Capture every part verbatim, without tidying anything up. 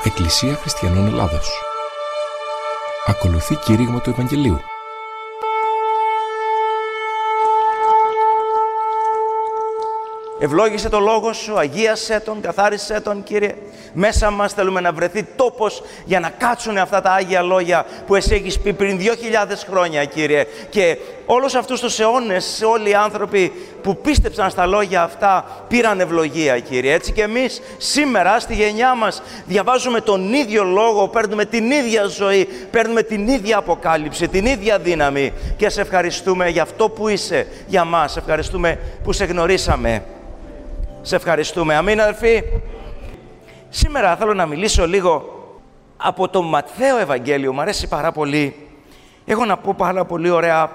Εκκλησία Χριστιανών Ελλάδος. Ακολουθεί κήρυγμα του Ευαγγελίου. Ευλόγησε το Λόγο Σου, αγίασέ τον, καθάρισέ τον, Κύριε. Μέσα μας θέλουμε να βρεθεί τόπος για να κάτσουν αυτά τα Άγια Λόγια που Εσύ έχεις πει πριν δύο χιλιάδες χρόνια, Κύριε. Και όλους αυτούς τους αιώνες, όλοι οι άνθρωποι που πίστεψαν στα λόγια αυτά πήραν ευλογία, Κύριε. Έτσι και εμείς σήμερα στη γενιά μας διαβάζουμε τον ίδιο Λόγο, παίρνουμε την ίδια ζωή, παίρνουμε την ίδια αποκάλυψη, την ίδια δύναμη. Και Σε ευχαριστούμε για αυτό που είσαι για μας. Σε ευχαριστούμε που Σε γνωρίσαμε. Σε ευχαριστούμε. Αμήν, αδελφοί. Σήμερα θέλω να μιλήσω λίγο από το Ματθαίο Ευαγγέλιο. Μου αρέσει πάρα πολύ. Έχω να πω πάρα πολύ ωραία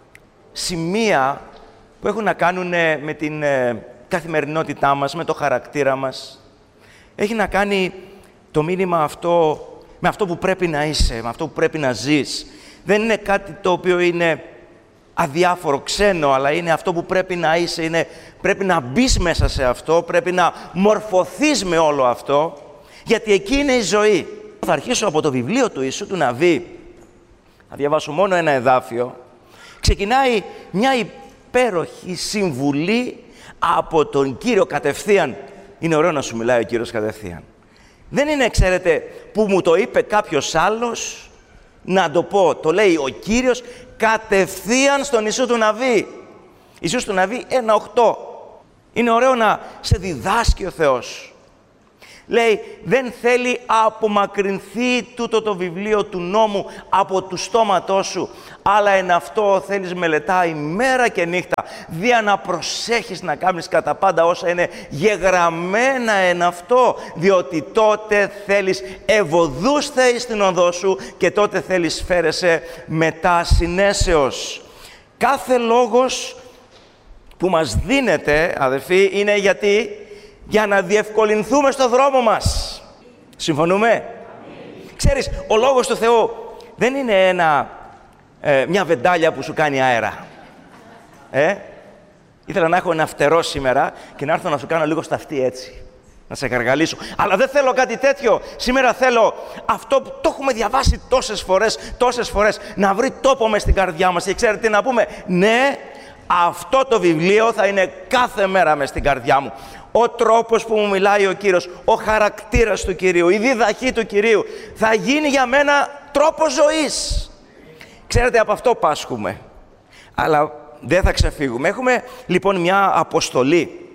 σημεία που έχουν να κάνουν με την καθημερινότητά μας, με το χαρακτήρα μας. Έχει να κάνει το μήνυμα αυτό με αυτό που πρέπει να είσαι, με αυτό που πρέπει να ζεις. Δεν είναι κάτι το οποίο είναι αδιάφορο, ξένο, αλλά είναι αυτό που πρέπει να είσαι, είναι, πρέπει να μπεις μέσα σε αυτό, πρέπει να μορφωθείς με όλο αυτό, γιατί εκεί είναι η ζωή. Θα αρχίσω από το βιβλίο του Ιησού του Ναβί. Θα διαβάσω μόνο ένα εδάφιο. Ξεκινάει μια υπέροχη συμβουλή από τον Κύριο κατευθείαν. Είναι ωραίο να σου μιλάει ο Κύριος κατευθείαν. Δεν είναι, ξέρετε, που μου το είπε κάποιος άλλος, να το πω. Το λέει ο Κύριος κατευθείαν στον Ιησού του Ναβί. Ιησούς του Ναβί ένα οκτώ. Είναι ωραίο να σε διδάσκει ο Θεός. Λέει, δεν θέλει απομακρυνθεί τούτο το βιβλίο του νόμου από του στόματός σου, αλλά εν αυτό θέλεις μελετάει μέρα και νύχτα, δια να προσέχεις να κάνεις κατά πάντα όσα είναι γεγραμμένα εν αυτό, διότι τότε θέλεις ευωδούς θέεις στην οδό σου και τότε θέλεις φέρεσαι μετά συνέσεως. Κάθε λόγος που μας δίνεται, αδελφοί, είναι γιατί για να διευκολυνθούμε στο δρόμο μας. Συμφωνούμε? Mm. Ξέρεις, ο Λόγος του Θεού δεν είναι ένα, ε, μια βεντάλια που σου κάνει αέρα. Ε? Ήθελα να έχω ένα φτερό σήμερα και να έρθω να σου κάνω λίγο σταυτή έτσι. Να σε καργαλίσω. Αλλά δεν θέλω κάτι τέτοιο. Σήμερα θέλω αυτό που το έχουμε διαβάσει τόσες φορές, τόσες φορές, να βρει τόπο μες στην καρδιά μας. Και ξέρετε τι να πούμε? Ναι, αυτό το βιβλίο θα είναι κάθε μέρα μες στην καρδιά μου. Ο τρόπος που μου μιλάει ο Κύριος, ο χαρακτήρας του Κυρίου, η διδαχή του Κυρίου, θα γίνει για μένα τρόπος ζωής. Ξέρετε, από αυτό πάσχουμε. Αλλά δεν θα ξεφύγουμε. Έχουμε λοιπόν μια αποστολή.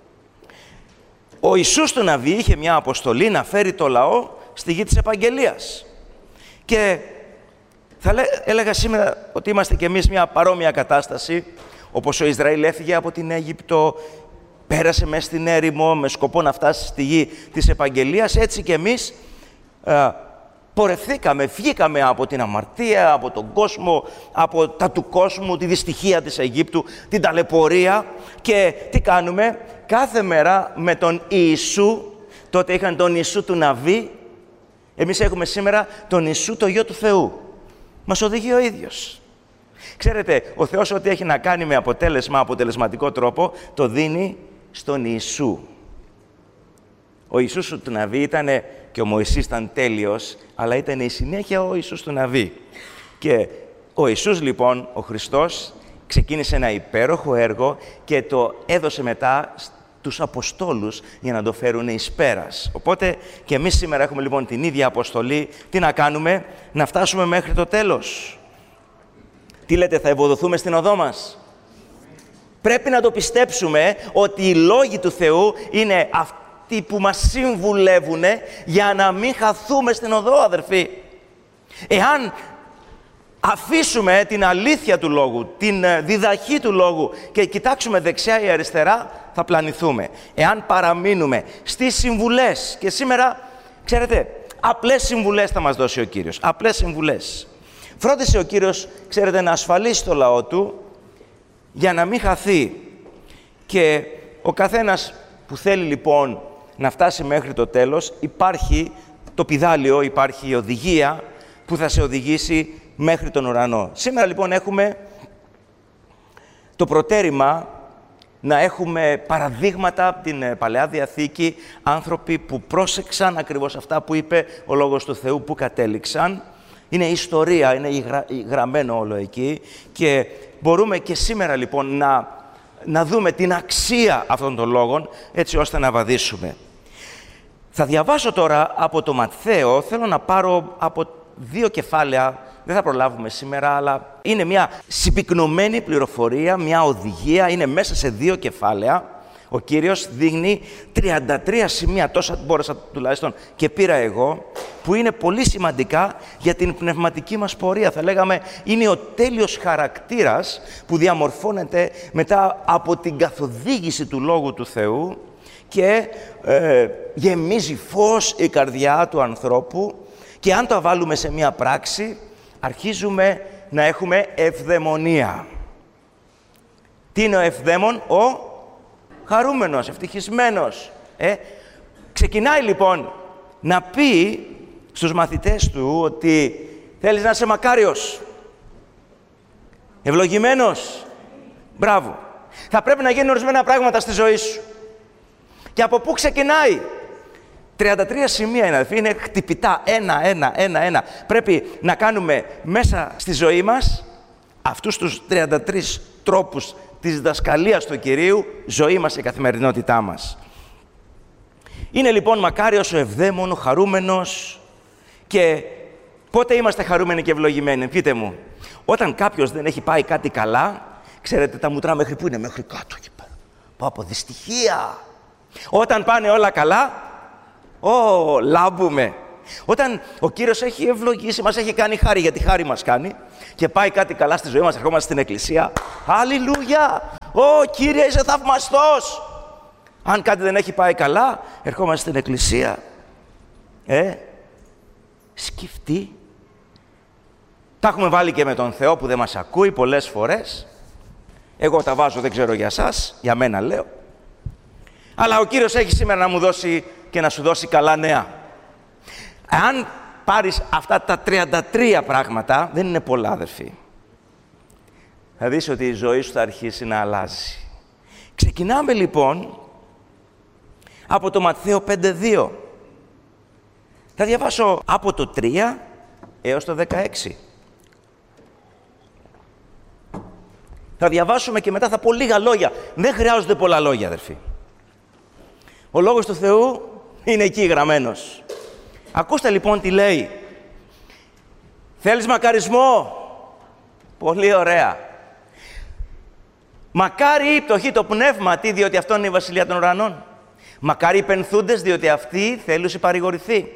Ο Ιησούς του Ναβί είχε μια αποστολή να φέρει το λαό στη γη της επαγγελίας. Και θα έλεγα σήμερα ότι είμαστε κι εμείς μια παρόμοια κατάσταση, όπως ο Ισραήλ έφυγε από την Αίγυπτο, πέρασε μέσα στην έρημο με σκοπό να φτάσει στη γη της επαγγελίας, έτσι και εμείς ε, πορευθήκαμε, βγήκαμε από την αμαρτία, από τον κόσμο, από τα του κόσμου, τη δυστυχία της Αιγύπτου, την ταλαιπωρία. Και τι κάνουμε? Κάθε μέρα με τον Ιησού, τότε είχαν τον Ιησού του Ναβί, εμείς έχουμε σήμερα τον Ιησού το Υιό του Θεού. Μας οδηγεί ο ίδιος. Ξέρετε, ο Θεός ό,τι έχει να κάνει με αποτέλεσμα, αποτελεσματικό τρόπο, το δίνει στον Ιησού. Ο Ιησούς του Ναβί ήταν, και ο Μωυσής ήταν τέλειος, αλλά ήταν η συνέχεια ο Ιησούς του Ναβί. Και ο Ιησούς λοιπόν, ο Χριστός, ξεκίνησε ένα υπέροχο έργο και το έδωσε μετά τους Αποστόλους για να το φέρουν εις πέρας. Οπότε και εμείς σήμερα έχουμε λοιπόν την ίδια αποστολή. Τι να κάνουμε? Να φτάσουμε μέχρι το τέλος. Τι λέτε, θα ευοδοθούμε στην οδό μας? Πρέπει να το πιστέψουμε ότι οι λόγοι του Θεού είναι αυτοί που μας συμβουλεύουν για να μην χαθούμε στην οδό, αδερφοί. Εάν αφήσουμε την αλήθεια του Λόγου, την διδαχή του Λόγου και κοιτάξουμε δεξιά ή αριστερά, θα πλανηθούμε. Εάν παραμείνουμε στις συμβουλές, και σήμερα, ξέρετε, απλές συμβουλές θα μας δώσει ο Κύριος, απλές συμβουλές. Φρόντισε ο Κύριος, ξέρετε, να ασφαλίσει το λαό του για να μην χαθεί. Και ο καθένας που θέλει λοιπόν να φτάσει μέχρι το τέλος, υπάρχει το πηδάλιο, υπάρχει η οδηγία που θα σε οδηγήσει μέχρι τον ουρανό. Σήμερα λοιπόν έχουμε το προτέρημα να έχουμε παραδείγματα από την Παλαιά Διαθήκη, άνθρωποι που πρόσεξαν ακριβώς αυτά που είπε ο Λόγος του Θεού, που κατέληξαν. Είναι ιστορία, είναι γρα... γραμμένο όλο εκεί και μπορούμε και σήμερα λοιπόν να, να δούμε την αξία αυτών των λόγων, έτσι ώστε να βαδίσουμε. Θα διαβάσω τώρα από το Ματθαίο, θέλω να πάρω από δύο κεφάλαια, δεν θα προλάβουμε σήμερα, αλλά είναι μια συμπυκνωμένη πληροφορία, μια οδηγία, είναι μέσα σε δύο κεφάλαια. Ο Κύριος δείχνει τριάντα τρία σημεία, τόσα μπόρεσα τουλάχιστον και πήρα εγώ, που είναι πολύ σημαντικά για την πνευματική μας πορεία. Θα λέγαμε, είναι ο τέλειος χαρακτήρας που διαμορφώνεται μετά από την καθοδήγηση του Λόγου του Θεού και ε, γεμίζει φως η καρδιά του ανθρώπου και αν το βάλουμε σε μία πράξη, αρχίζουμε να έχουμε ευδαιμονία. Τι είναι ο ευδαίμον? Ο χαρούμενος, ευτυχισμένος. Ε? Ξεκινάει λοιπόν να πει στους μαθητές του ότι θέλεις να είσαι μακάριος, ευλογημένος. Μπράβο. Θα πρέπει να γίνουν ορισμένα πράγματα στη ζωή σου. Και από πού ξεκινάει? τριάντα τρία σημεία είναι, αδελφοί, είναι χτυπητά, ένα, ένα, ένα, ένα. Πρέπει να κάνουμε μέσα στη ζωή μας αυτούς τους τριάντα τρεις τρόπους της διδασκαλίας του Κυρίου, ζωή μας, η καθημερινότητά μας. Είναι λοιπόν μακάριος ο ευδαίμων, ο χαρούμενος. Και πότε είμαστε χαρούμενοι και ευλογημένοι? Πείτε μου. Όταν κάποιος δεν έχει πάει κάτι καλά, ξέρετε τα μούτρα μέχρι πού είναι? Μέχρι κάτω εκεί πέρα. Πάω από δυστυχία. Όταν πάνε όλα καλά, ω, λάμπουμε. Όταν ο Κύριος έχει ευλογήσει, μας έχει κάνει χάρη, γιατί χάρη μας κάνει, και πάει κάτι καλά στη ζωή μας, ερχόμαστε στην εκκλησία. Αλληλούια! Ω, Κύριε, είσαι θαυμαστός! Αν κάτι δεν έχει πάει καλά, ερχόμαστε στην εκκλησία. Ε, σκεφτεί. Τα έχουμε βάλει και με τον Θεό που δεν μας ακούει πολλές φορές. Εγώ τα βάζω, δεν ξέρω για σας, για μένα λέω. Αλλά ο Κύριος έχει σήμερα να μου δώσει και να σου δώσει καλά νέα. Αν πάρεις αυτά τα τριάντα τρία πράγματα, δεν είναι πολλά, αδερφοί. Θα δεις ότι η ζωή σου θα αρχίσει να αλλάζει. Ξεκινάμε λοιπόν από το Ματθαίο πέντε δύο. Θα διαβάσω από το τρία έως το δεκαέξι. Θα διαβάσουμε και μετά θα πω λίγα λόγια. Δεν χρειάζονται πολλά λόγια, αδερφοί. Ο Λόγος του Θεού είναι εκεί γραμμένος. Ακούστε λοιπόν τι λέει. Θέλεις μακαρισμό? Πολύ ωραία. Μακάρι οι πτωχοί το πνεύματι, διότι αυτό είναι η βασιλεία των ουρανών. Μακάρι οι πενθούντες, διότι αυτοί θέλουσι παρηγορηθεί.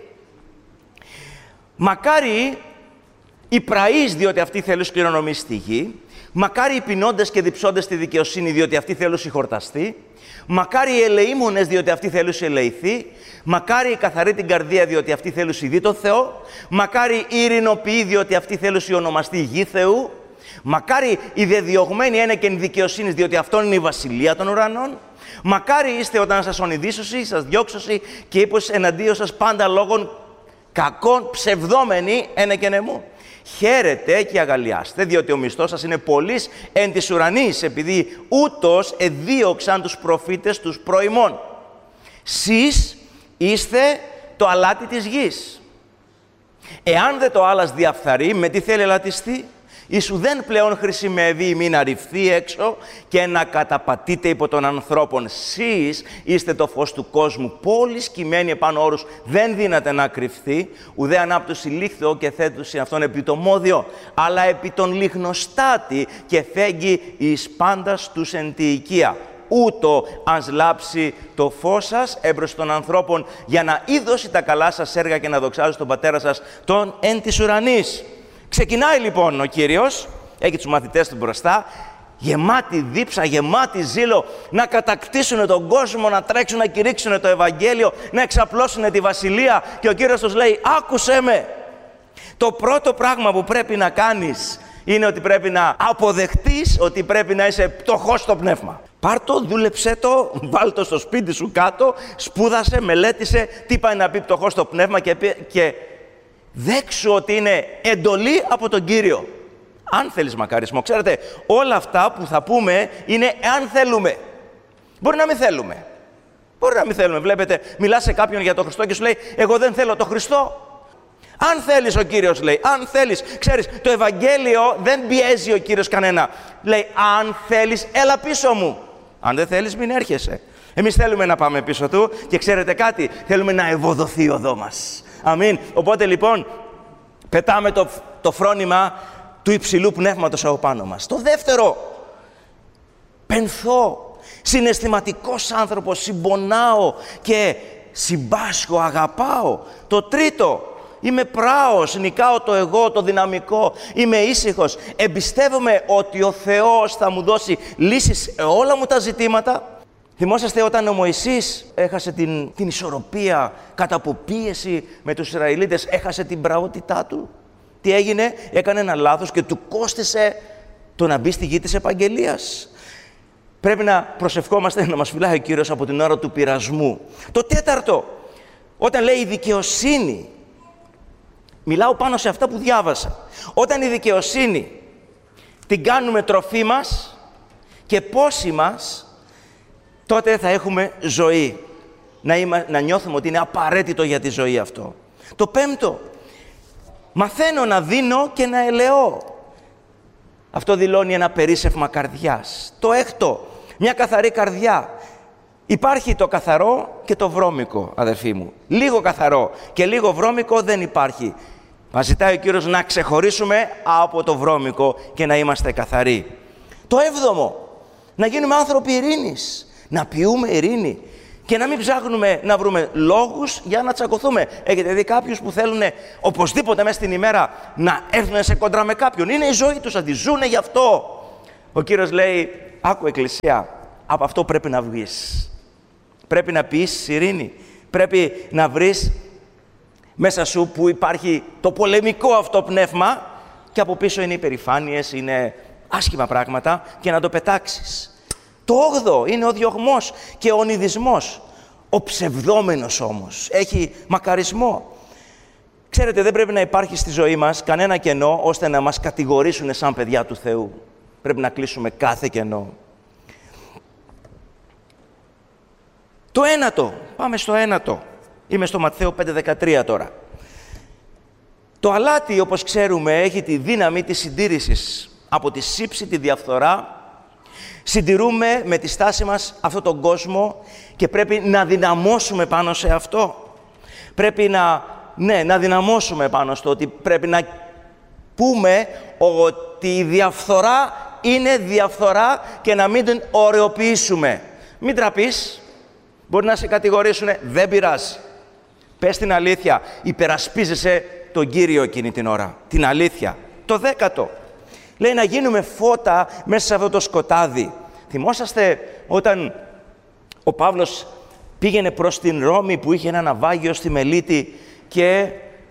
Μακάρι οι πραείς, διότι αυτοί θέλουσι κληρονομήσει στη γη. Μακάρι οι πεινώντες και διψώντες στη δικαιοσύνη, διότι αυτοί θέλουσι χορταστεί. Μακάρι οι ελεήμονες, διότι αυτοί θέλουσι ελεηθεί. Μακάρι οι καθαροί την καρδία, διότι αυτοί θέλουσι δει τον Θεό. Μακάρι οι ειρηνοποιοί, διότι αυτοί θέλουσι ονομαστεί γη Θεού. Μακάρι οι δεδιωγμένοι ένεκεν δικαιοσύνης, διότι αυτόν είναι η βασιλεία των ουρανών. Μακάρι είστε όταν σας ονειδήσωσι, σας διώξωσι και είπωσι εναντίον σας πάντα λόγων κακών ψευδόμενοι ένεκεν εμού. Χαίρετε και αγαλιάστε, διότι ο μισθός σας είναι πολύς εν της ουρανής, επειδή ούτως εδίωξαν τους προφήτες τους προημών. Σεις είστε το αλάτι της γης. Εάν δε το άλας διαφθαρεί, με τι θέλει ελατιστεί? Ίσου δεν πλέον χρησιμεύει ημί να ρυφθεί έξω και να καταπατείτε υπό των ανθρώπων. Σεις είστε το φως του κόσμου, πόλη σκυμμένη επάνω όρους, δεν δύναται να κρυφθεί, ουδέ ανάπτωση λίχθο και θέτουσι αυτόν επί το μόδιο, αλλά επί τον λιχνοστάτη και φέγγει εις πάντας τους εν τη οικία. Ούτω αν λάψει το φως σας έμπρος των ανθρώπων, για να είδωσει τα καλά σας έργα και να δοξάζει τον Πατέρα σας τον εν της ουρανής. Ξεκινάει λοιπόν ο Κύριος, έχει τους μαθητές του μπροστά, γεμάτοι δίψα, γεμάτοι ζήλο, να κατακτήσουν τον κόσμο, να τρέξουν, να κηρύξουν το Ευαγγέλιο, να εξαπλώσουν τη Βασιλεία. Και ο Κύριος τους λέει, άκουσέ με. Το πρώτο πράγμα που πρέπει να κάνεις είναι ότι πρέπει να αποδεχτείς ότι πρέπει να είσαι πτωχός στο πνεύμα. Πάρ' το, δούλεψέ το, βάλ' το στο σπίτι σου κάτω, σπούδασε, μελέτησε τι πάει να πει πτωχός στο πνεύμα και, και δέξου ότι είναι εντολή από τον Κύριο. Αν θέλεις μακαρισμό. Ξέρετε, όλα αυτά που θα πούμε είναι εάν θέλουμε. Μπορεί να μην θέλουμε. Μπορεί να μην θέλουμε. Βλέπετε, μιλάς σε κάποιον για τον Χριστό και σου λέει «Εγώ δεν θέλω τον Χριστό». Αν θέλεις, ο Κύριος λέει, αν θέλεις. Ξέρεις, το Ευαγγέλιο δεν πιέζει ο Κύριος κανένα. Λέει, αν θέλεις, έλα πίσω μου. Αν δεν θέλεις, μην έρχεσαι. Εμείς θέλουμε να πάμε πίσω του και ξέρετε κάτι, θέλουμε να ευωδοθεί η οδό μας. Αμήν. Οπότε λοιπόν, πετάμε το, το φρόνημα του υψηλού πνεύματος από πάνω μας. Το δεύτερο, πενθώ, συναισθηματικός άνθρωπος, συμπονάω και συμπάσχω, αγαπάω. Το τρίτο, είμαι πράος, νικάω το εγώ, το δυναμικό, είμαι ήσυχος, εμπιστεύομαι ότι ο Θεός θα μου δώσει λύσεις σε όλα μου τα ζητήματα. Θυμόσαστε όταν ο Μωυσής έχασε την, την ισορροπία κατά από πίεση με τους Ισραηλίτες, έχασε την πραότητά του. Τι έγινε? Έκανε ένα λάθος και του κόστισε το να μπει στη γη της επαγγελίας. Πρέπει να προσευχόμαστε να μας φυλάει ο Κύριος από την ώρα του πειρασμού. Το τέταρτο, όταν λέει η δικαιοσύνη, μιλάω πάνω σε αυτά που διάβασα. Όταν η δικαιοσύνη την κάνουμε τροφή μας και πόση μας, τότε θα έχουμε ζωή. Να, είμα, να νιώθουμε ότι είναι απαραίτητο για τη ζωή αυτό. Το πέμπτο, μαθαίνω να δίνω και να ελεώ. Αυτό δηλώνει ένα περίσσευμα καρδιάς. Το έκτο, μια καθαρή καρδιά. Υπάρχει το καθαρό και το βρώμικο, αδερφοί μου. Λίγο καθαρό και λίγο βρώμικο δεν υπάρχει. Μας ζητάει ο Κύριος να ξεχωρίσουμε από το βρώμικο και να είμαστε καθαροί. Το έβδομο, να γίνουμε άνθρωποι ειρήνης. Να πιούμε ειρήνη και να μην ψάχνουμε να βρούμε λόγους για να τσακωθούμε. Έχετε δει κάποιους που θέλουν οπωσδήποτε μέσα στην ημέρα να έρθουν σε κόντρα με κάποιον. Είναι η ζωή τους, θα τη ζουνε γι' αυτό. Ο Κύριος λέει, άκου Εκκλησία, από αυτό πρέπει να βγεις. Πρέπει να ποιήσεις ειρήνη. Πρέπει να βρεις μέσα σου που υπάρχει το πολεμικό αυτό πνεύμα και από πίσω είναι υπερηφάνειες, είναι άσχημα πράγματα και να το πετάξεις. Το όγδοο είναι ο διωγμός και ο ονειδισμός. Ο ψευδόμενος όμως έχει μακαρισμό. Ξέρετε, δεν πρέπει να υπάρχει στη ζωή μας κανένα κενό ώστε να μας κατηγορήσουν σαν παιδιά του Θεού. Πρέπει να κλείσουμε κάθε κενό. Το ένατο, πάμε στο ένατο. Είμαι στο Ματθαίο πέντε δεκατρία τώρα. Το αλάτι, όπως ξέρουμε, έχει τη δύναμη της συντήρησης από τη σύψη, τη διαφθορά. Συντηρούμε με τη στάση μας αυτόν τον κόσμο και πρέπει να δυναμώσουμε πάνω σε αυτό. Πρέπει να, ναι, να δυναμώσουμε πάνω στο ότι πρέπει να πούμε ότι η διαφθορά είναι διαφθορά και να μην την ωρεοποιήσουμε. Μην τραπείς, μπορεί να σε κατηγορήσουνε, δεν πειράζει. Πες την αλήθεια, υπερασπίζεσαι τον Κύριο εκείνη την ώρα. Την αλήθεια. Το δέκατο. Λέει να γίνουμε φώτα μέσα σε αυτό το σκοτάδι. Θυμόσαστε όταν ο Παύλος πήγαινε προς την Ρώμη που είχε ένα ναυάγιο στη Μελίτη και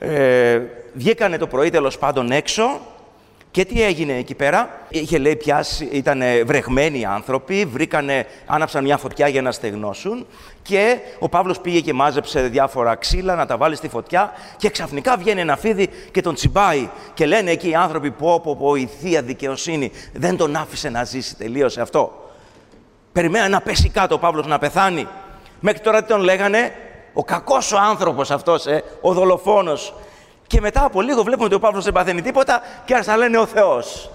ε, βγήκανε το πρωί τέλος πάντων έξω και τι έγινε εκεί πέρα? Είχε λέει πιάσει, ήταν βρεγμένοι άνθρωποι, βρήκανε, άναψαν μια φωτιά για να στεγνώσουν και ο Παύλος πήγε και μάζεψε διάφορα ξύλα να τα βάλει στη φωτιά και ξαφνικά βγαίνει ένα φίδι και τον τσιμπάει και λένε εκεί οι άνθρωποι πω πω πω η Θεία Δικαιοσύνη δεν τον άφησε να ζήσει, τελείωσε αυτό. Περιμέναν να πέσει κάτω ο Παύλος να πεθάνει. Μέχρι τώρα τι τον λέγανε? Ο κακός ο άνθρωπος αυτός, ε, ο δολοφόνος. Και μετά από λίγο βλέπουμε ότι ο Παύλος δεν παθαίνει τίποτα και άρχισαν να λένε ο Θεός.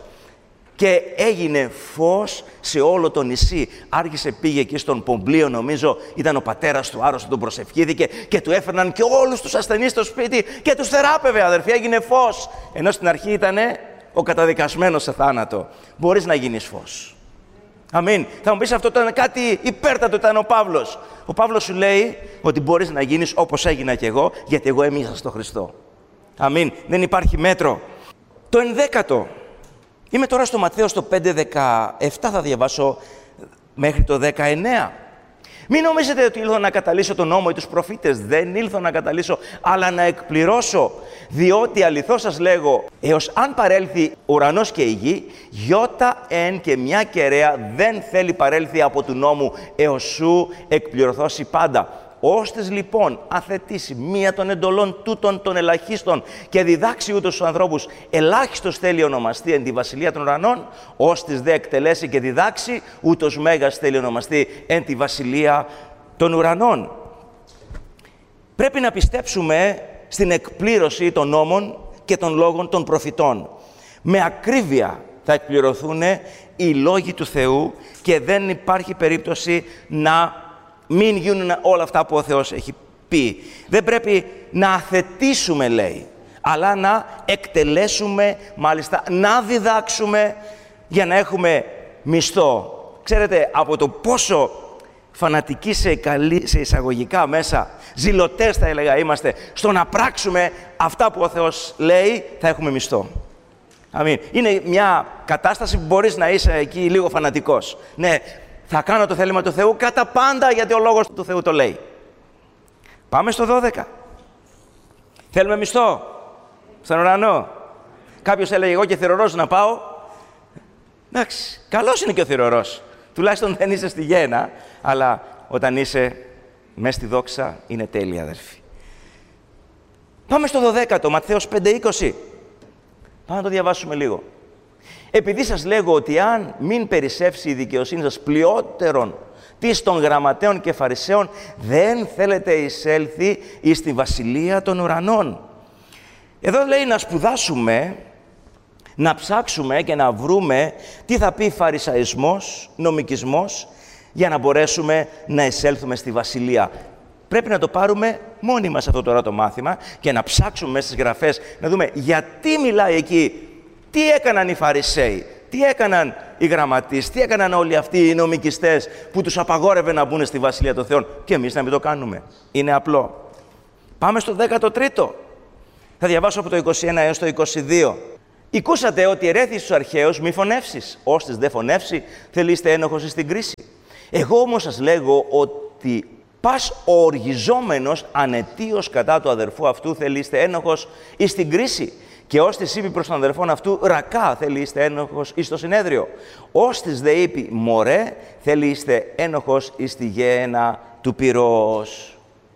Και έγινε φως σε όλο το νησί. Άρχισε, πήγε εκεί στον Πομπλίο, νομίζω, ήταν ο πατέρας του άρρωστου, τον προσευχήθηκε και του έφερναν και όλους τους ασθενείς στο σπίτι και τους θεράπευε, αδερφοί, έγινε φως. Ενώ στην αρχή ήταν ο καταδικασμένος σε θάνατο. Μπορείς να γίνεις φως. Αμήν. Θα μου πεις αυτό ήταν κάτι υπέρτατο, ήταν ο Παύλος. Ο Παύλος σου λέει ότι μπορείς να γίνεις όπως έγινα κι εγώ, γιατί εγώ έμεισα στο Χριστό. Αμήν. Δεν υπάρχει μέτρο. Το ενδέκατο. Είμαι τώρα στο Ματθαίο στο πέντε δεκαεπτά, θα διαβάσω μέχρι το δεκαεννέα. Μην νομίζετε ότι ήλθα να καταλύσω τον νόμο ή τους προφήτες. Δεν ήλθα να καταλύσω, αλλά να εκπληρώσω. Διότι αληθώς σας λέγω, έως αν παρέλθει ο ουρανός και η γη, γιώτα εν και μια κεραία δεν θέλει παρέλθει από του νόμου, έως σου εκπληρωθώσει πάντα. Ώστις λοιπόν αθετήσει μία των εντολών τούτων των ελαχίστων και διδάξει ούτως τους ανθρώπους ελάχιστος θέλει ονομαστεί εν τη βασιλεία των ουρανών, ώστις δε εκτελέσει και διδάξει ούτως μέγας θέλει ονομαστεί εν τη βασιλεία των ουρανών. Πρέπει να πιστέψουμε στην εκπλήρωση των νόμων και των λόγων των προφητών. Με ακρίβεια θα εκπληρωθούν οι λόγοι του Θεού και δεν υπάρχει περίπτωση να μην γίνουν όλα αυτά που ο Θεός έχει πει. Δεν πρέπει να αθετήσουμε, λέει, αλλά να εκτελέσουμε, μάλιστα να διδάξουμε για να έχουμε μισθό. Ξέρετε, από το πόσο φανατικοί σε, καλή, σε εισαγωγικά μέσα, ζηλωτές θα έλεγα είμαστε, στο να πράξουμε αυτά που ο Θεός λέει, θα έχουμε μισθό. Αμήν. Είναι μια κατάσταση που μπορείς να είσαι εκεί λίγο φανατικός. Ναι, θα κάνω το θέλημα του Θεού κατά πάντα γιατί ο λόγος του Θεού το λέει. Πάμε στο δώδεκα. Θέλουμε μισθό στον ουρανό. Κάποιος έλεγε εγώ και θηρορός να πάω. Εντάξει, καλός είναι και ο θηρορός. Τουλάχιστον δεν είσαι στη γέννα, αλλά όταν είσαι μέσα στη δόξα είναι τέλεια, αδερφοί. Πάμε στο δωδέκατο, Ματθαίος πέντε είκοσι. Πάμε να το διαβάσουμε λίγο. Επειδή σας λέγω ότι αν μην περισσεύσει η δικαιοσύνη σας πλειότερον της των γραμματέων και φαρισαίων, δεν θέλετε εισέλθει εις τη βασιλεία των ουρανών. Εδώ λέει να σπουδάσουμε, να ψάξουμε και να βρούμε τι θα πει φαρισαϊσμός, νομικισμός, για να μπορέσουμε να εισέλθουμε στη βασιλεία. Πρέπει να το πάρουμε μόνοι μας αυτό τώρα το μάθημα και να ψάξουμε μέσα στις γραφές, να δούμε γιατί μιλάει εκεί, τι έκαναν οι Φαρισαίοι, τι έκαναν οι γραμματείς, τι έκαναν όλοι αυτοί οι νομικιστές που τους απαγόρευε να μπουν στη Βασιλεία των Θεών και εμείς να μην το κάνουμε. Είναι απλό. Πάμε στο δέκατο τρίτο. Θα διαβάσω από το είκοσι ένα έως το είκοσι δύο. «Οικούσατε ότι ερέθη στους αρχαίους μη φωνεύσεις, ώστις δε φωνεύσει, θελείστε ένοχος στην κρίση. Εγώ όμως σας λέγω ότι πας ο οργιζόμενος ανετίος κατά του αδερφού αυτού θελείστε ένοχος εις την κρίση. Και ώστις είπε προς τον αδερφόν αυτού, ρακά θελείστε ένοχος εις το συνέδριο. Ώστις δε είπε, μωρέ, θελείστε ένοχος εις τη γέννα του πυρός».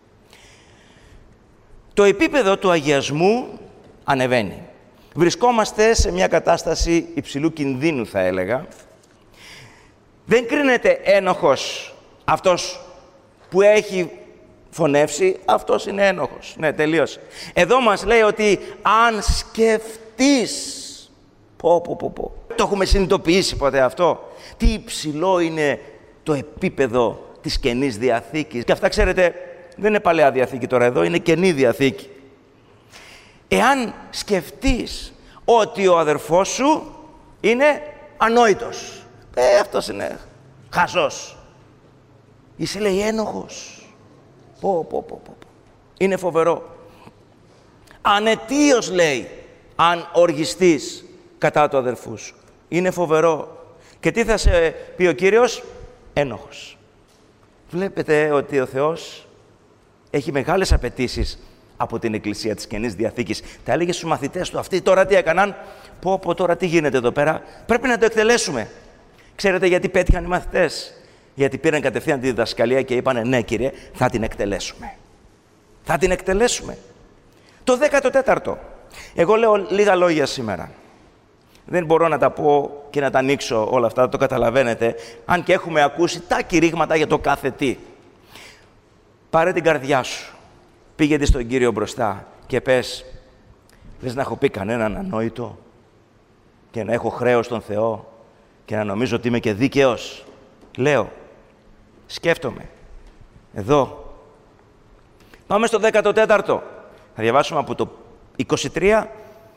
Το επίπεδο του αγιασμού ανεβαίνει. Βρισκόμαστε σε μια κατάσταση υψηλού κινδύνου, θα έλεγα. Δεν κρίνεται ένοχος αυτός που έχει φωνεύσει, αυτός είναι ένοχος. Ναι, τελείωσε. Εδώ μας λέει ότι αν σκεφτείς, πω, πω, πω, πω. Το έχουμε συνειδητοποιήσει ποτέ αυτό. Τι υψηλό είναι το επίπεδο της Καινής Διαθήκης. Και αυτά, ξέρετε, δεν είναι Παλαιά Διαθήκη τώρα εδώ, είναι Καινή Διαθήκη. Εάν σκεφτείς ότι ο αδερφός σου είναι ανόητος, ε, αυτός είναι χαζός. Είσαι, λέει, ένοχος. Πω, πω, πω, πω. Είναι φοβερό. Ανετίος, λέει, αν οργιστείς κατά του αδερφού σου. Είναι φοβερό. Και τι θα σε πει ο Κύριος? Ένοχος. Βλέπετε ότι ο Θεός έχει μεγάλες απαιτήσεις από την Εκκλησία της Καινής Διαθήκης. Τα έλεγε στους μαθητές του. Αυτοί τώρα τι έκαναν? Πω, πω, τώρα τι γίνεται εδώ πέρα? Πρέπει να το εκτελέσουμε. Ξέρετε γιατί πέτυχαν οι μαθητές? Γιατί πήραν κατευθείαν τη διδασκαλία και είπανε, ναι, Κύριε, θα την εκτελέσουμε. Θα την εκτελέσουμε. Το δέκατο τέταρτο. Εγώ λέω λίγα λόγια σήμερα. Δεν μπορώ να τα πω και να τα ανοίξω όλα αυτά, το καταλαβαίνετε, αν και έχουμε ακούσει τα κηρύγματα για το κάθε τι. Πάρε την καρδιά σου, πήγαινε στον Κύριο μπροστά και πες, θες να έχω πει κανέναν ανόητο και να έχω χρέος στον Θεό και να νομίζω ότι είμαι και δίκαιος? Λέω, σκέφτομαι. Εδώ. Πάμε στο δέκατο τέταρτο. Θα διαβάσουμε από το είκοσι τρία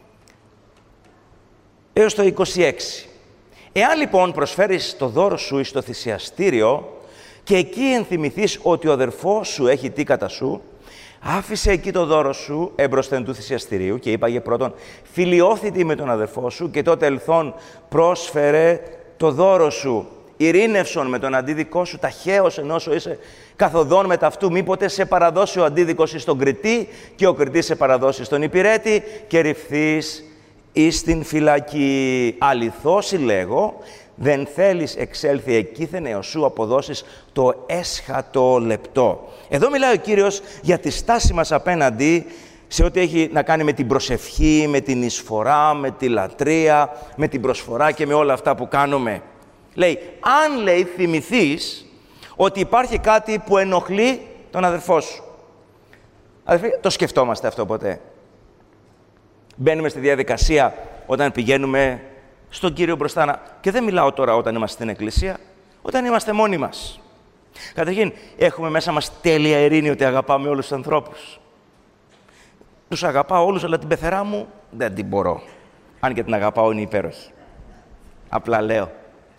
έως το είκοσι έξι. Εάν λοιπόν προσφέρεις το δώρο σου εις το θυσιαστήριο και εκεί ενθυμηθείς ότι ο αδερφός σου έχει τι κατά σου, άφησε εκεί το δώρο σου εμπροσθεν του θυσιαστηρίου και είπαγε πρώτον, φιλιώθητη με τον αδερφό σου και τότε ελθόν πρόσφερε το δώρο σου. Ειρήνευσον με τον αντίδικό σου ταχαίως ενώ είσαι καθοδόν με ταυτού, μήποτε σε παραδώσει ο αντίδικος εις τον κριτή και ο κριτής σε παραδώσει στον υπηρέτη και ρηφθείς εις την φυλακή. Αληθώς λέγω, Δεν θέλεις εξέλθει εκείθεν έως σου αποδώσεις το έσχατο λεπτό. Εδώ μιλάει ο Κύριος για τη στάση μας απέναντι σε ό,τι έχει να κάνει με την προσευχή, με την εισφορά, με τη λατρεία, με την προσφορά και με όλα αυτά που κάνουμε. Λέει, αν λέει θυμηθείς ότι υπάρχει κάτι που ενοχλεί τον αδερφό σου. Αδερφοί, το σκεφτόμαστε αυτό ποτέ? Μπαίνουμε στη διαδικασία όταν πηγαίνουμε στον Κύριο μπροστά. Και δεν μιλάω τώρα όταν είμαστε στην εκκλησία, όταν είμαστε μόνοι μας. Καταρχήν, έχουμε μέσα μας τέλεια ειρήνη ότι αγαπάμε όλους τους ανθρώπους. Τους αγαπάω όλους, αλλά την πεθερά μου δεν την μπορώ. Αν και την αγαπάω, είναι υπέροχη. Απλά λέω.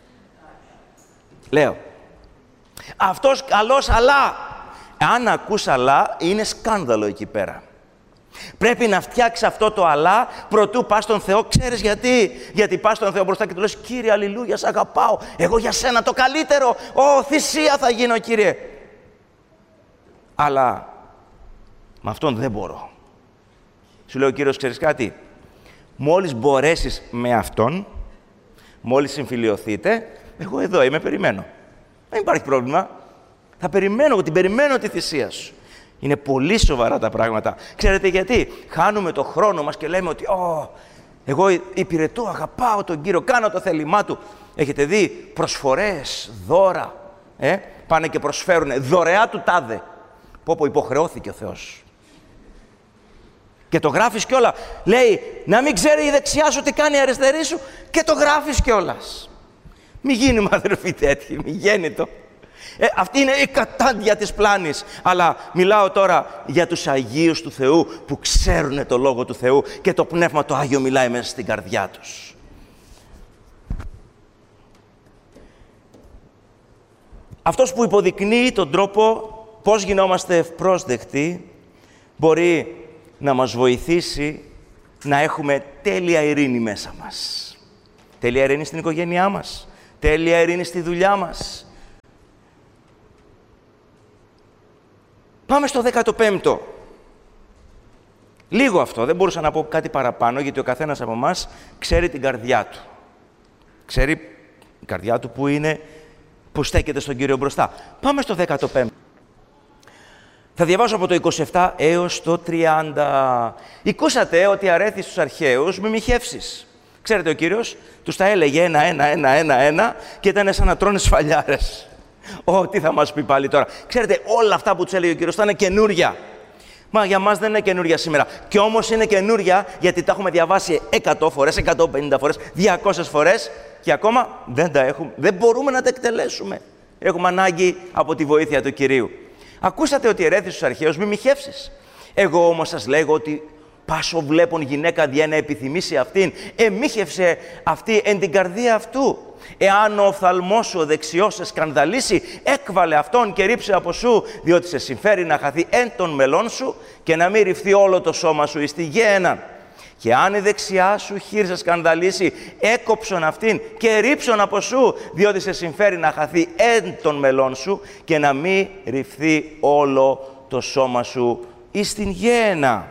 Λέω. Αυτός καλός, αλλά. Αν ακούς αλλά, είναι σκάνδαλο εκεί πέρα. Πρέπει να φτιάξει αυτό το αλλά προτού πας στον Θεό. Ξέρεις γιατί? Γιατί πας στον Θεό μπροστά και του λες, Κύριε, αλληλούια, σ' αγαπάω. Εγώ για σένα το καλύτερο. Ω, θυσία θα γίνω, Κύριε. Αλλά με αυτόν δεν μπορώ. Σου λέει ο Κύριος, ξέρεις κάτι? Μόλις μπορέσεις με αυτόν, μόλις συμφιλιωθείτε, εγώ εδώ είμαι, περιμένω. Δεν υπάρχει πρόβλημα. Θα περιμένω, εγώ την περιμένω τη θυσία σου. Είναι πολύ σοβαρά τα πράγματα. Ξέρετε γιατί? Χάνουμε το χρόνο μας και λέμε ότι «Ω, εγώ υπηρετώ, αγαπάω τον Κύριο, κάνω το θέλημά Του». Έχετε δει προσφορές, δώρα, ε? Πάνε και προσφέρουν δωρεά του τάδε. Πω πω, υποχρεώθηκε ο Θεός. Και το γράφεις κιόλα. Λέει, να μην ξέρει η δεξιά σου τι κάνει η αριστερή σου, και το γράφεις κιόλας. Μη γίνουμε αδερφοί τέτοιοι, μη γέννητο. Ε, αυτή είναι η κατάντια της πλάνης. Αλλά μιλάω τώρα για τους Αγίους του Θεού που ξέρουν το Λόγο του Θεού και το Πνεύμα το Άγιο μιλάει μέσα στην καρδιά τους. Αυτός που υποδεικνύει τον τρόπο πώς γινόμαστε ευπρόσδεκτοι μπορεί να μας βοηθήσει να έχουμε τέλεια ειρήνη μέσα μας. Τέλεια ειρήνη στην οικογένειά μας. Τέλεια ειρήνη στη δουλειά μας. Πάμε στο δέκατο πέμπτο. Λίγο αυτό, δεν μπορούσα να πω κάτι παραπάνω, γιατί ο καθένας από εμάς ξέρει την καρδιά του. Ξέρει η καρδιά του που είναι, που στέκεται στον Κύριο μπροστά. Πάμε στο δέκατο πέμπτο. Θα διαβάσω από το είκοσι επτά έως το τριάντα. Ακούσατε ότι αρέθη στους αρχαίους μη μοιχεύσεις. Ξέρετε, ο Κύριος τους τα έλεγε ένα, ένα, ένα, ένα, ένα και ήταν σαν να τρώνε σφαλιάρες. Ω, τι θα μας πει πάλι τώρα. Ξέρετε, όλα αυτά που τους έλεγε ο Κύριος ήταν καινούρια. Μα για μας δεν είναι καινούρια σήμερα. Και όμως είναι καινούρια γιατί τα έχουμε διαβάσει εκατό φορές, εκατόν πενήντα φορές, διακόσιες φορές και ακόμα δεν τα έχουμε, δεν μπορούμε να τα εκτελέσουμε. Έχουμε ανάγκη από τη βοήθεια του Κυρίου. Ακούσατε ότι ερέθη στους αρχαίους μη μοιχεύσεις. Εγώ όμως σας λέγω ότι πάσο βλέπων γυναίκα διά να επιθυμήσει αυτήν, εμίχευσε αυτή εν την καρδία αυτού. Εάν ο οφθαλμός σου ο δεξιός σε σκανδαλίσει, έκβαλε αυτόν και ρίψε από σου, διότι σε συμφέρει να χαθεί εν των μελών σου και να μην ρυφθεί όλο το σώμα σου εις τη γέαιναν. Και αν η δεξιά σου χείρ σε σκανδαλίσει, έκοψον αυτήν και ρίψον από σου, διότι σε συμφέρει να χαθεί εν των μελών σου και να μην ρυφθεί όλο το σώμα σου εις την γέαινα.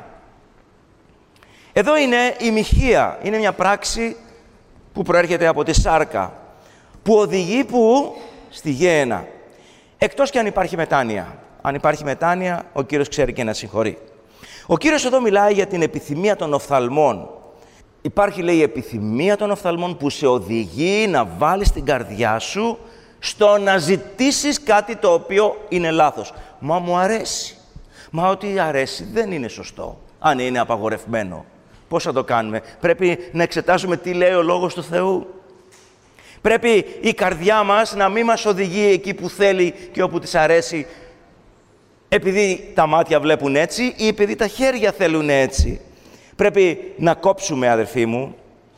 Εδώ είναι η μοιχεία. Είναι μια πράξη που προέρχεται από τη σάρκα, που οδηγεί που στη γέαινα. Εκτός και αν υπάρχει μετάνοια. Αν υπάρχει μετάνοια, ο Κύριος ξέρει και να συγχωρεί. Ο Κύριος εδώ μιλάει για την επιθυμία των οφθαλμών. Υπάρχει, λέει, η επιθυμία των οφθαλμών που σε οδηγεί να βάλεις την καρδιά σου στο να ζητήσεις κάτι το οποίο είναι λάθος. Μα μου αρέσει. Μα ό,τι αρέσει δεν είναι σωστό, αν είναι απαγορευμένο. Πώς θα το κάνουμε? Πρέπει να εξετάσουμε τι λέει ο Λόγος του Θεού. Πρέπει η καρδιά μας να μην μας οδηγεί εκεί που θέλει και όπου της αρέσει, επειδή τα μάτια βλέπουν έτσι ή επειδή τα χέρια θέλουν έτσι. Πρέπει να κόψουμε, αδερφοί μου.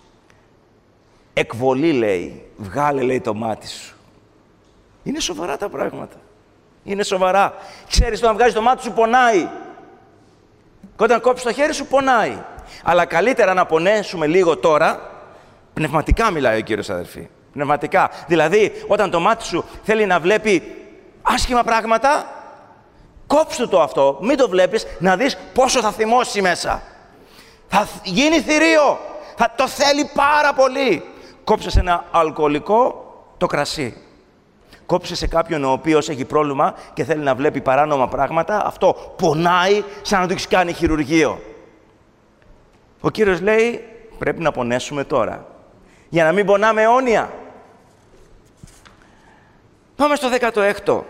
Εκβολή, λέει. Βγάλε, λέει, το μάτι σου. Είναι σοβαρά τα πράγματα. Είναι σοβαρά. Ξέρεις, όταν βγάζεις το μάτι σου πονάει. Και όταν κόψεις το χέρι σου πονάει. Αλλά καλύτερα να πονέσουμε λίγο τώρα. Πνευματικά μιλάει ο Κύριος, αδερφοί. Πνευματικά. Δηλαδή, όταν το μάτι σου θέλει να βλέπει άσχημα πράγματα, κόψου το αυτό. Μην το βλέπεις, να δεις πόσο θα θυμώσει μέσα. Θα γίνει θηρίο. Θα το θέλει πάρα πολύ. Κόψε σε ένα αλκοολικό το κρασί. Κόψε σε κάποιον ο οποίος έχει πρόβλημα και θέλει να βλέπει παράνομα πράγματα. Αυτό πονάει σαν να το έχεις κάνει χειρουργείο. Ο Κύριος λέει, πρέπει να πονέσουμε τώρα, για να μην πονάμε αιώνια. Πάμε στο δέκατο έκτο.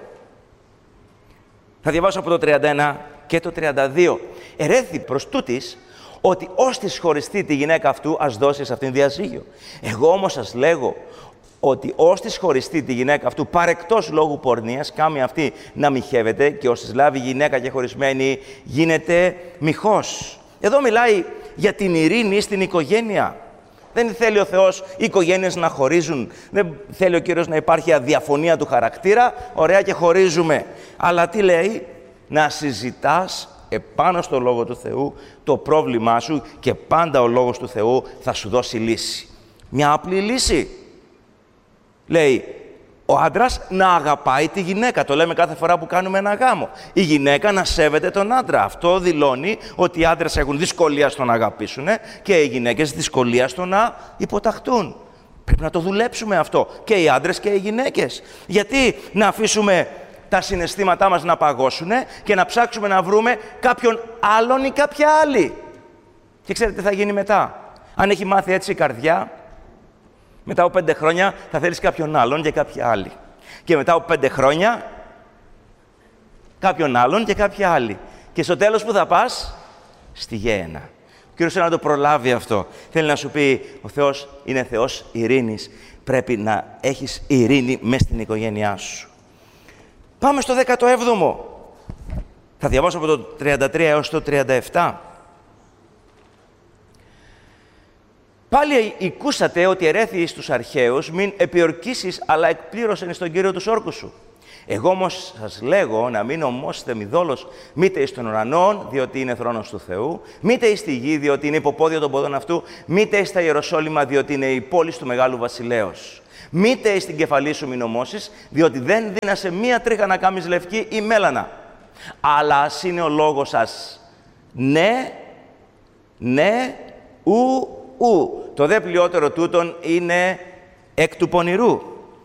Θα διαβάσω από το τριάντα ένα και το τριάντα δύο. Ερέθη προς τούτης, ότι ως της χωριστεί τη γυναίκα αυτού, ας δώσει σε αυτήν διαζύγιο. Εγώ όμως σας λέγω, ότι ως της χωριστεί τη γυναίκα αυτού, παρεκτός λόγου πορνείας, κάμει αυτή να μοιχεύεται και ως της λάβει γυναίκα και χωρισμένη, γίνεται μοιχός. Εδώ μιλάει για την ειρήνη στην οικογένεια. Δεν θέλει ο Θεός οι οικογένειες να χωρίζουν. Δεν θέλει ο Κύριος να υπάρχει αδιαφωνία του χαρακτήρα. Ωραία, και χωρίζουμε. Αλλά τι λέει? Να συζητάς επάνω στο Λόγο του Θεού το πρόβλημά σου και πάντα ο Λόγος του Θεού θα σου δώσει λύση. Μια απλή λύση. Λέει, ο άντρας να αγαπάει τη γυναίκα. Το λέμε κάθε φορά που κάνουμε ένα γάμο. Η γυναίκα να σέβεται τον άντρα. Αυτό δηλώνει ότι οι άντρες έχουν δυσκολία στο να αγαπήσουν και οι γυναίκες δυσκολία στο να υποταχτούν. Πρέπει να το δουλέψουμε αυτό. Και οι άντρες και οι γυναίκες. Γιατί να αφήσουμε τα συναισθήματά μας να παγώσουν και να ψάξουμε να βρούμε κάποιον άλλον ή κάποια άλλη. Και ξέρετε τι θα γίνει μετά? Αν έχει μάθει έτσι η καρδιά, μετά από πέντε χρόνια θα θέλεις κάποιον άλλον και κάποια άλλη. Και μετά από πέντε χρόνια κάποιον άλλον και κάποια άλλη. Και στο τέλος που θα πας? Στη γέενα. Ο Κύριος θέλει να το προλάβει αυτό. Θέλει να σου πει, ο Θεός είναι Θεός ειρήνης. Πρέπει να έχεις ειρήνη μέσα στην οικογένειά σου. Πάμε στο δέκατο έβδομο. Θα διαβάσω από το τριάντα τρία έως το τριάντα επτά. Πάλι οικούσατε ότι ερέθη στους αρχαίους, μην επιορκήσεις, αλλά εκπλήρωσεν στον Κύριο τους όρκους σου. Εγώ όμως σας λέγω να μην ομώσετε μη δόλος, μήτε εις των ουρανών, διότι είναι θρόνος του Θεού, μήτε εις τη γη, διότι είναι υποπόδιο των πόδων αυτού, μήτε εις τα Ιεροσόλυμα, διότι είναι η πόλη του Μεγάλου Βασιλέως. Μήτε εις την κεφαλή σου μην ομώσεις, διότι δεν δίνασε μία τρίχα να κάμεις λευκή ή μέλανα. Αλλά ας είναι ο λόγος σας ναι, ναι, ου, ου. Το δε πλειότερο τούτον είναι εκ του πονηρού.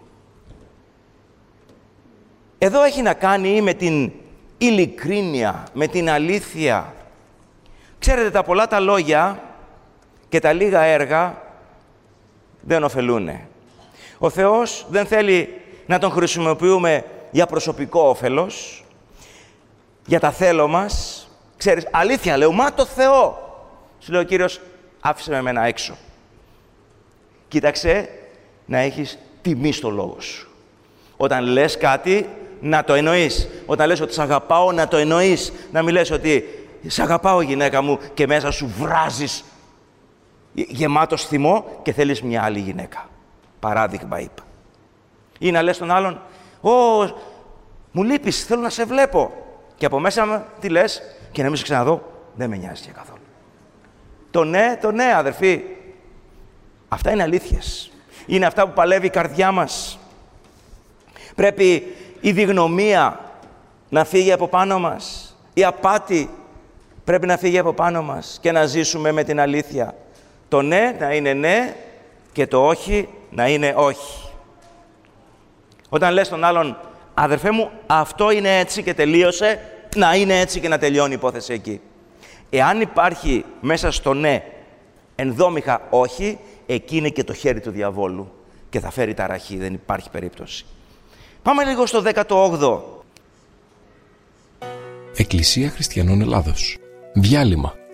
Εδώ έχει να κάνει με την ειλικρίνεια, με την αλήθεια. Ξέρετε, τα πολλά τα λόγια και τα λίγα έργα δεν ωφελούνε. Ο Θεός δεν θέλει να τον χρησιμοποιούμε για προσωπικό όφελος, για τα θέλω μας. Ξέρεις, αλήθεια λέω, μα το Θεό. Σου λέει ο Κύριος, άφησε με εμένα έξω. Κοίταξε να έχεις τιμή στο λόγο σου. Όταν λες κάτι, να το εννοείς. Όταν λες ότι σ' αγαπάω, να το εννοείς. Να μην λες ότι σ' αγαπάω γυναίκα μου και μέσα σου βράζεις γεμάτος θυμό και θέλεις μια άλλη γυναίκα. Παράδειγμα είπα. Ή να λες τον άλλον, «Ω, μου λείπεις, θέλω να σε βλέπω». Και από μέσα τι λες και να μην σε ξαναδώ, δεν με νοιάζει και καθόλου. Το ναι, το ναι, αδερφοί. Αυτά είναι αλήθειες. Είναι αυτά που παλεύει η καρδιά μας. Πρέπει η διγνωμία να φύγει από πάνω μας. Η απάτη πρέπει να φύγει από πάνω μας και να ζήσουμε με την αλήθεια. Το ναι να είναι ναι και το όχι να είναι όχι. Όταν λες τον άλλον, αδερφέ μου, αυτό είναι έτσι και τελείωσε, να είναι έτσι και να τελειώνει η υπόθεση εκεί. Εάν υπάρχει μέσα στο ναι ενδόμηχα όχι, εκεί είναι και το χέρι του διαβόλου και θα φέρει ταραχή, δεν υπάρχει περίπτωση. Πάμε λίγο στο δέκατο όγδοο. Εκκλησία Χριστιανών Ελλάδος. Διάλειμμα.